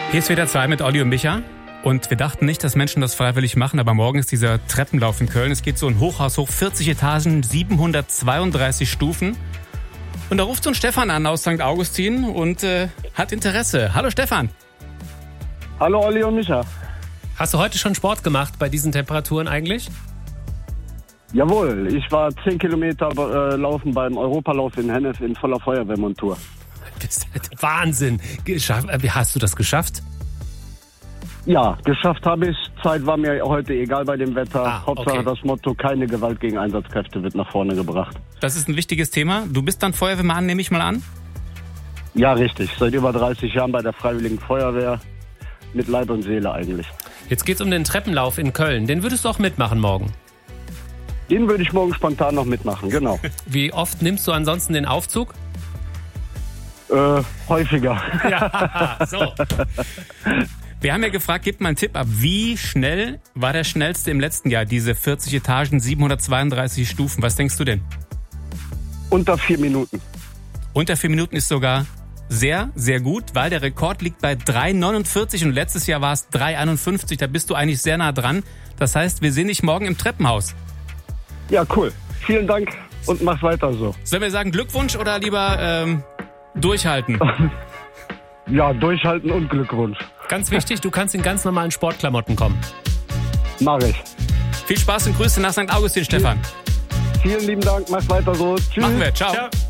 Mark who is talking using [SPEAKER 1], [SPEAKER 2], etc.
[SPEAKER 1] Hier ist wieder 2 mit Olli und Micha. Und wir dachten nicht, dass Menschen das freiwillig machen, aber morgen ist dieser Treppenlauf in Köln. Es geht so ein Hochhaus hoch, 40 Etagen, 732 Stufen. Und da ruft so ein Stefan an aus St. Augustin und hat Interesse. Hallo Stefan.
[SPEAKER 2] Hallo Olli und Micha.
[SPEAKER 3] Hast du heute schon Sport gemacht bei diesen Temperaturen eigentlich?
[SPEAKER 2] Jawohl, ich war 10 Kilometer laufen beim Europalauf in Hennef in voller Feuerwehrmontur.
[SPEAKER 3] Wahnsinn. Hast du das geschafft?
[SPEAKER 2] Ja, geschafft habe ich. Zeit war mir heute egal bei dem Wetter. Hauptsache das Motto, keine Gewalt gegen Einsatzkräfte wird nach vorne gebracht.
[SPEAKER 1] Das ist ein wichtiges Thema. Du bist dann Feuerwehrmann, nehme ich mal an?
[SPEAKER 2] Ja, richtig. Seit über 30 Jahren bei der Freiwilligen Feuerwehr. Mit Leib und Seele eigentlich.
[SPEAKER 3] Jetzt geht's um den Treppenlauf in Köln. Den würdest du auch mitmachen morgen?
[SPEAKER 2] Den würde ich morgen spontan noch mitmachen, genau.
[SPEAKER 3] Wie oft nimmst du ansonsten den Aufzug?
[SPEAKER 2] Häufiger.
[SPEAKER 3] Ja, so.
[SPEAKER 1] Wir haben ja gefragt, gib mal einen Tipp ab. Wie schnell war der schnellste im letzten Jahr? Diese 40 Etagen, 732 Stufen. Was denkst du denn?
[SPEAKER 2] Unter 4 Minuten.
[SPEAKER 1] Unter 4 Minuten ist sogar sehr, sehr gut, weil der Rekord liegt bei 3,49 und letztes Jahr war es 3,51. Da bist du eigentlich sehr nah dran. Das heißt, wir sehen dich morgen im Treppenhaus.
[SPEAKER 2] Ja, cool. Vielen Dank und mach weiter so.
[SPEAKER 1] Sollen wir sagen Glückwunsch oder lieber durchhalten?
[SPEAKER 2] Ja, durchhalten und Glückwunsch.
[SPEAKER 3] Ganz wichtig, du kannst in ganz normalen Sportklamotten kommen.
[SPEAKER 2] Mach ich.
[SPEAKER 1] Viel Spaß und Grüße nach St. Augustin, Stefan.
[SPEAKER 2] Vielen lieben Dank, mach weiter so. Tschüss.
[SPEAKER 1] Machen wir, ciao.
[SPEAKER 3] Ciao.